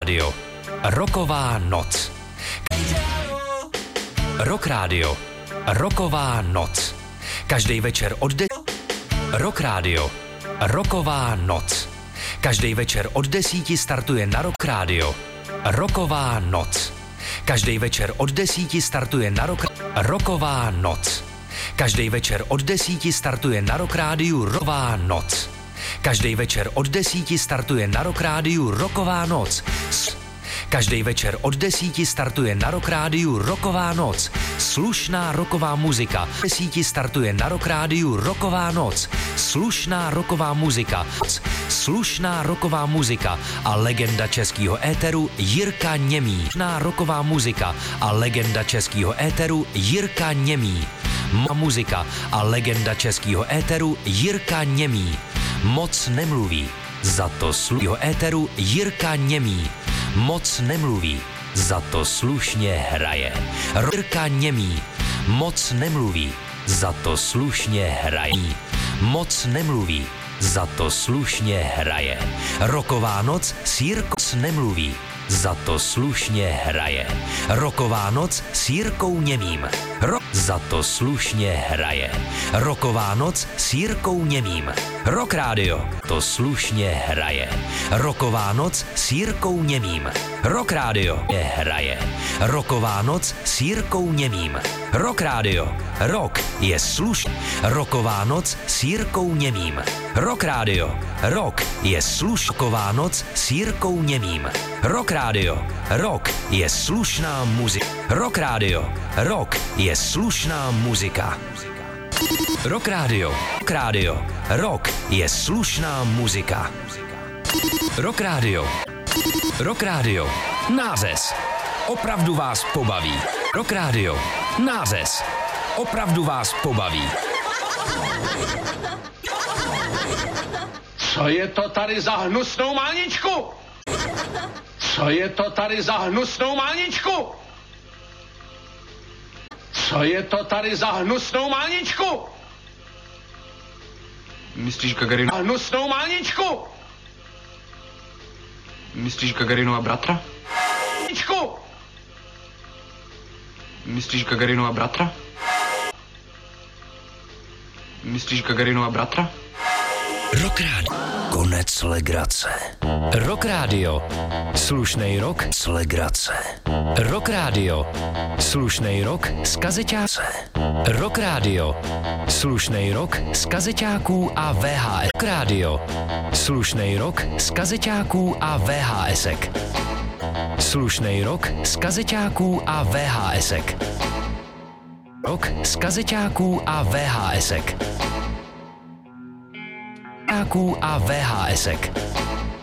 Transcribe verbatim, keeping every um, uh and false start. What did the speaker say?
Radio. Roková noc. Rock Radio. Roková noc. Každý večer od de... Rock Radio. Roková noc. Každý večer od desíti startuje na Rock Radio. Roková noc. Každý večer od desíti startuje na Rock... Roková noc. Každý večer od desíti startuje na Rock Rádiu Roková noc. Každý večer od desíti startuje na Rock Rádiu Roková noc. Každý večer od desíti startuje na Rock Rádiu Roková noc. Slušná roková muzika. Od desíti startuje na Rock Rádiu Roková noc. Slušná roková muzika. Slušná roková muzika a legenda českého éteru Jirka Němý. Slušná roková muzika a legenda českého éteru Jirka Němý. Má muzika a legenda českého éteru Jirka Němý. Moc nemluví, za to slušného éteru Jirka Němý. Moc nemluví, za to slušně hraje. Jirka Němý. Moc nemluví, za to slušně hraje. Moc nemluví, za to slušně hraje. Roková noc s Jirkou nemluví, za to slušně hraje. Roková noc s Jirkou Němým. Ro- za to slušně hraje. Roková noc s Jirkou Němým. Rock Radio to slušně hraje. Roková noc s Jirkou Němým. Rock Radio je hraje. Roková noc s Jirkou Němým. Rock Radio. Rock je slušný. Roková noc s Jirkou Němým. Rock Radio. Rock je slušková noc s Jirkou Němým. Rock Radio. Rock je slušná muzika. Rock Radio. Rock je slušná muzika. Rock Radio. Rock Radio. Rock je slušná muzika. Rock Radio. Rock Radio. Nářez. Opravdu vás pobaví. Rock Radio. Nářez. Opravdu vás pobaví. Co je to tady za hnusnou máničku? Co je to tady za hnusnou máničku? Co je to tady za hnusnou máničku? Myslíš Gagarinu? Hnusnou máničku? Myslíš Gagarinova bratra? Máničku? Myslíš Gagarinova bratra? Myslíš Gagarinova bratra? Rock Radio. Konec legrace. Rock Radio. Slušnej rock s legrace. Rock Radio. Slušnej rock z kazeťáce. Rock Radio. Slušnej rock z kazeťáků a V H S. Rock Radio. Slušnej rock z kazeťáků a V H S-ek. Slušnej rock z kazeťáků a V H S-ek. Rock z kazeťáků a V H S-ek. A V H S-ek.